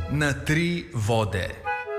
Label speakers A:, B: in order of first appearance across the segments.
A: na tri vode.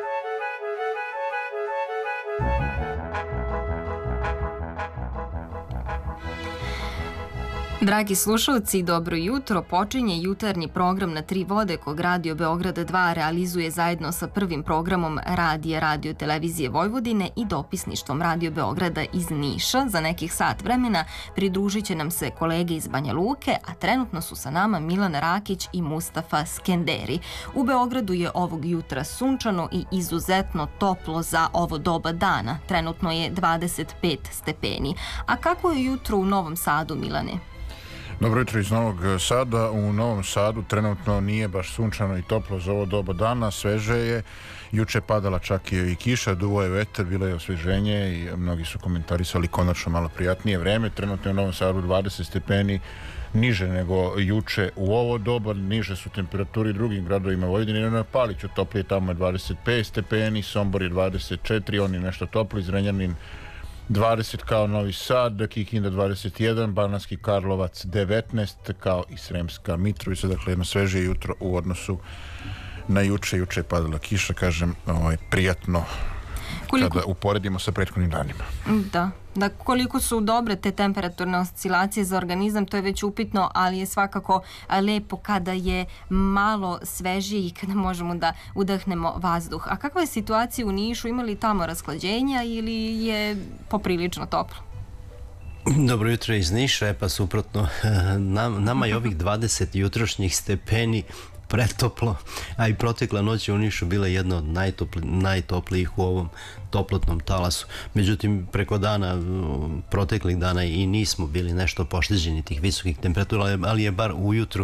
B: Dragi slušalci, dobro jutro. Počinje jutarnji program na tri vode kog Radio Beograda 2 realizuje zajedno sa prvim programom Radio Televizije Vojvodine i dopisništvom Radio Beograda iz Niša. Za nekih sat vremena pridružit će nam se kolege iz Banja Luke, a trenutno su sa nama Milana Rakić i Mustafa Skenderi. U Beogradu je ovog jutra sunčano i izuzetno toplo za ovo doba dana. Trenutno je 25 stepeni. A kako je jutro u Novom Sadu, Milane?
C: Dobro jutro iz Novog Sada. U Novom Sadu trenutno nije baš sunčano i toplo za ovo doba dana, sveže je. Juče je padala čak i kiša, duvo je vetar, bilo je osveženje i mnogi su komentarisali konačno malo prijatnije vreme. Trenutno je u Novom Sadu 20 stepeni, niže nego juče u ovo doba, niže su temperature i drugim gradovima Vojvodine. Na Paliću toplije, tamo je 25 stepeni, Sombor je 24, on je nešto topli, Zrenjanin 20 kao Novi Sad, Kikinda 21, Banatski Karlovac 19 kao i Sremska Mitrovica, dakle jedno sveže jutro u odnosu na juče. Juče je padala kiša, kažem, prijatno kada uporedimo sa prethodnim danima.
B: Da, koliko su dobre te temperaturne oscilacije za organizam, to je već upitno, ali je svakako lepo kada je malo svežije i kada možemo da udahnemo vazduh. A kakva je situacija u Nišu? Ima li tamo rashlađenja ili je poprilično toplo?
D: Dobro jutro iz Niša, pa suprotno, nama je ovih 20 jutrošnjih stepeni pretoplo, a i protekla noć je u Nišu bila jedna od najtoplijih u ovom toplotnom talasu. Međutim, preko dana, proteklih dana i nismo bili nešto pošteđeni tih visokih temperatura, ali je bar ujutru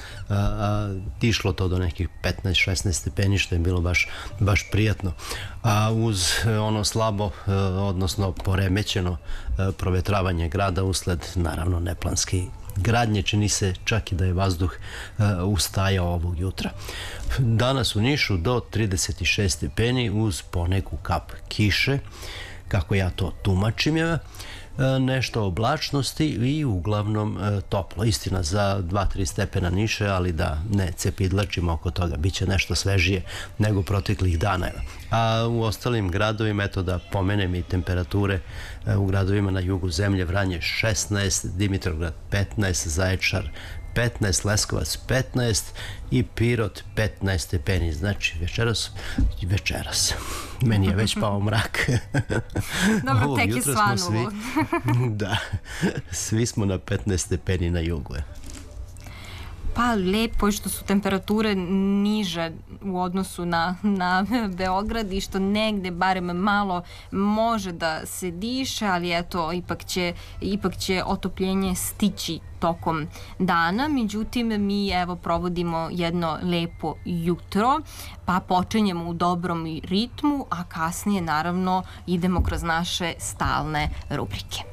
D: tišlo to do nekih 15-16 stepeni, što je bilo baš prijatno. A uz ono slabo, odnosno poremećeno provetravanje grada usled, naravno, neplanski gradnje, čini se čak i da je vazduh ustajao ovog jutra. Danas u Nišu do 36 stepeni uz poneku kap kiše, kako ja to tumačim, nešto oblačnosti i uglavnom toplo. Istina, za 2-3 stepena niše, ali da ne cepidlačimo oko toga, bit će nešto svežije nego proteklih dana. A u ostalim gradovima, eto da pomenem i temperature u gradovima na jugu zemlje: Vranje 16, Dimitrovgrad 15, Zaječar 15, Leskovac 15 i Pirot 15 stepeni. Znači večeras. Meni je već pao mrak.
B: Dobro, tek je svanulo.
D: Da, svi smo na 15 stepeni na jugu.
B: Pa lepo je što su temperature niže u odnosu na Beograd i što negde barem malo može da se diše, ali eto, ipak će otopljenje stići tokom dana. Međutim, mi evo provodimo jedno lepo jutro, pa počinjemo u dobrom ritmu, a kasnije naravno idemo kroz naše stalne rubrike.